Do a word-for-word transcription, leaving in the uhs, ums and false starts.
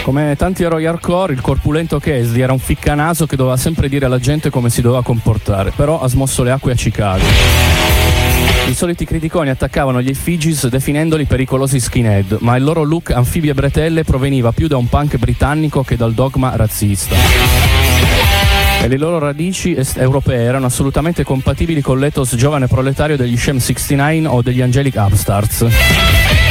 Come tanti eroi hardcore, il corpulento Casey era un ficcanaso che doveva sempre dire alla gente come si doveva comportare, però ha smosso le acque a Chicago. I soliti criticoni attaccavano gli Fugees definendoli pericolosi skinhead, ma il loro look anfibie bretelle proveniva più da un punk britannico che dal dogma razzista. E le loro radici est- europee erano assolutamente compatibili con l'ethos giovane proletario degli Shem sessantanove o degli Angelic Upstarts.